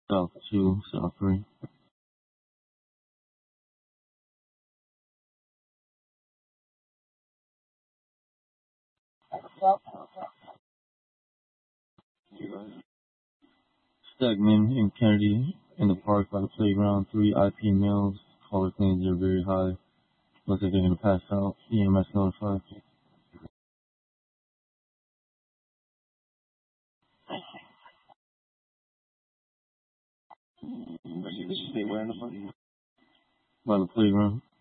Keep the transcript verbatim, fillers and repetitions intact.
South two, South three. Stegman and Kennedy in the park by the playground. Three I P males. Caller claims they're very high. Looks like they're gonna pass out. E M S notified. By the playground.